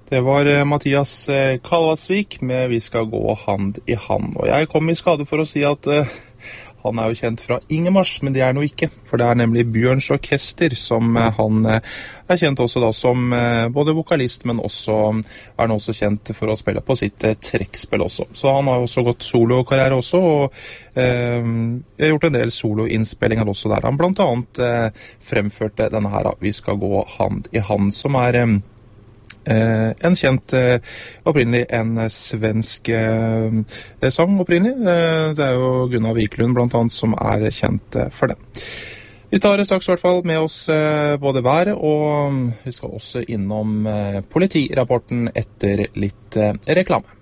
Det var Mathias Kalvasvik med Vi skal gå hand i hand. Og jeg kom i skade for å si at han jo kjent fra Ingemars, men det noe ikke. For det nemlig Bjørns Orkester som han kjent også da som både vokalist, men også han også kjent for å spille på sitt trekkspill også. Så han har også gått solokarriere også, og har gjort en del soloinnspillinger også der. Han blant annet fremførte denne her, Vi skal gå hand i hand, som en kjent, opprinnelig en svensk sang opprinnelig. Det jo Gunnar Wiklund blant annet som kjent for den. Vi tar straks I hvert fall med oss både været, og vi skal også innom politirapporten etter litt reklame.